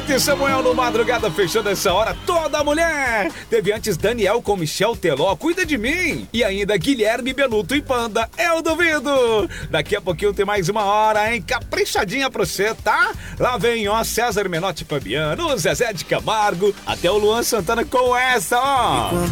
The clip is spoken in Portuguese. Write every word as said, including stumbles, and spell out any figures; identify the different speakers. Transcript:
Speaker 1: noite, Samuel no Madrugada, fechando essa hora toda mulher. Teve antes Daniel com Michel Teló, Cuida de Mim. E ainda Guilherme Benuto e Panda, Eu Duvido. Daqui a pouquinho tem mais uma hora, hein? Caprichadinha pra você, tá? Lá vem, ó, César Menotti Fabiano, o Zezé de Camargo, até o Luan Santana com essa, ó.